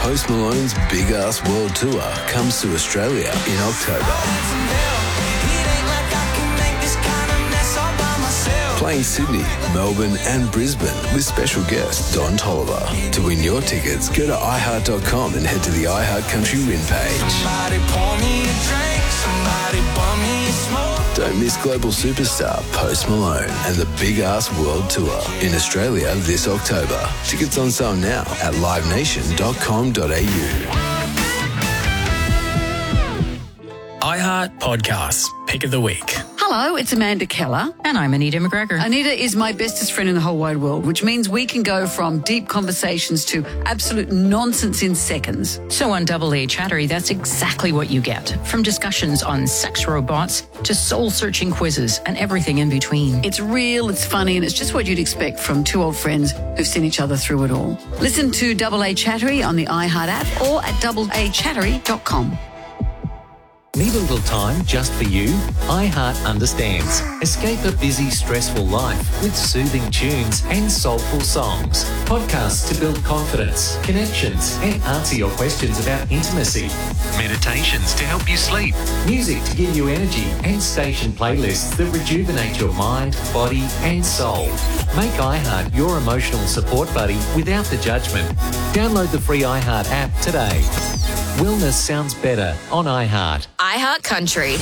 Post Malone's Big Ass World Tour comes to Australia in October. Playing Sydney, Melbourne and Brisbane with special guest Don Tolliver. To win your tickets, go to iHeart.com and head to the iHeart Country win page. Don't miss global superstar Post Malone and the Big Ass World Tour in Australia this October. Tickets on sale now at livenation.com.au. iHeart Podcasts, Pick of the Week. Hello, it's Amanda Keller. And I'm Anita McGregor. Anita is my bestest friend in the whole wide world, which means we can go from deep conversations to absolute nonsense in seconds. So on Double A Chattery, that's exactly what you get. From discussions on sex robots to soul-searching quizzes and everything in between. It's real, it's funny, and it's just what you'd expect from two old friends who've seen each other through it all. Listen to Double A Chattery on the iHeart app or at doubleachattery.com. Need a little time just for you? iHeart understands. Escape a busy, stressful life with soothing tunes and soulful songs. Podcasts to build confidence, connections, and answer your questions about intimacy. Meditations to help you sleep. Music to give you energy, and station playlists that rejuvenate your mind, body, and soul. Make iHeart your emotional support buddy without the judgment. Download the free iHeart app today. Wellness sounds better on iHeart. iHeart Country.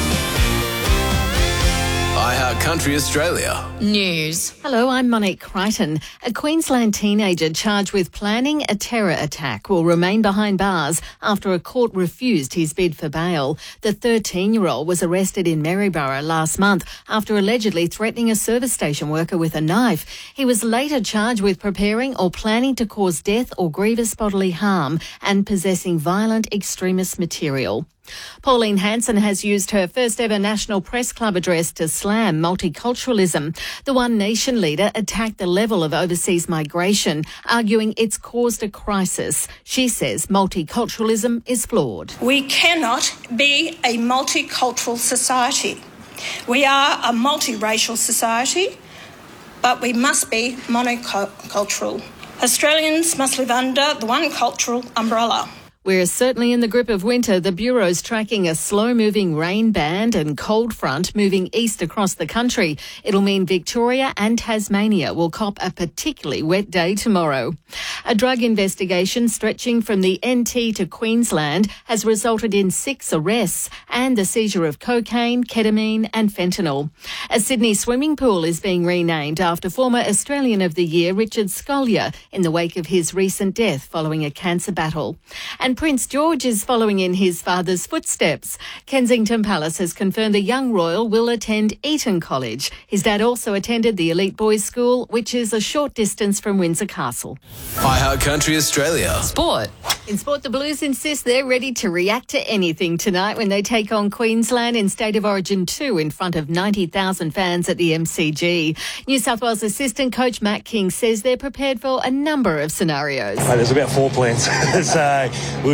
iHeart Country Australia. News. Hello, I'm Monique Crichton. A Queensland teenager charged with planning a terror attack will remain behind bars after a court refused his bid for bail. The 13-year-old was arrested in Maryborough last month after allegedly threatening a service station worker with a knife. He was later charged with preparing or planning to cause death or grievous bodily harm and possessing violent extremist material. Pauline Hanson has used her first ever National Press Club address to slam multiculturalism. The One Nation leader attacked the level of overseas migration, arguing it's caused a crisis. She says multiculturalism is flawed. We cannot be a multicultural society. We are a multiracial society, but we must be monocultural. Australians must live under the one cultural umbrella. We're certainly in the grip of winter. The Bureau's tracking a slow-moving rain band and cold front moving east across the country. It'll mean Victoria and Tasmania will cop a particularly wet day tomorrow. A drug investigation stretching from the NT to Queensland has resulted in 6 arrests and the seizure of cocaine, ketamine and fentanyl. A Sydney swimming pool is being renamed after former Australian of the Year Richard Scolyer in the wake of his recent death following a cancer battle. And Prince George is following in his father's footsteps. Kensington Palace has confirmed the young royal will attend Eton College. His dad also attended the elite boys' school, which is a short distance from Windsor Castle. iHeart Country Australia. Sport. In sport, the Blues insist they're ready to react to anything tonight when they take on Queensland in State of Origin 2 in front of 90,000 fans at the MCG. New South Wales assistant coach Matt King says they're prepared for a number of scenarios. There's about 4 plans. So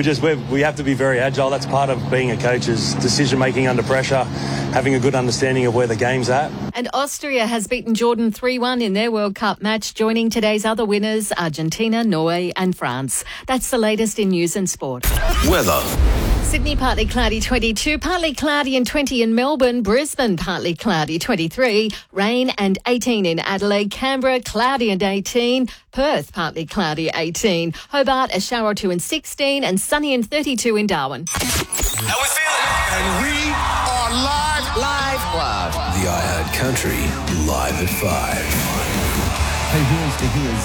we have to be very agile. That's part of being a coach, is decision-making under pressure, having a good understanding of where the game's at. And Austria has beaten Jordan 3-1 in their World Cup match, joining today's other winners, Argentina, Norway and France. That's the latest in news and sport. Weather. Sydney, partly cloudy 22, partly cloudy and 20 in Melbourne, Brisbane, partly cloudy 23, rain and 18 in Adelaide, Canberra, cloudy and 18, Perth, partly cloudy 18, Hobart, a shower or 2 and 16, and sunny and 32 in Darwin. How we feeling? And we are live. The iHeart Country, live at 5. Hey, here's the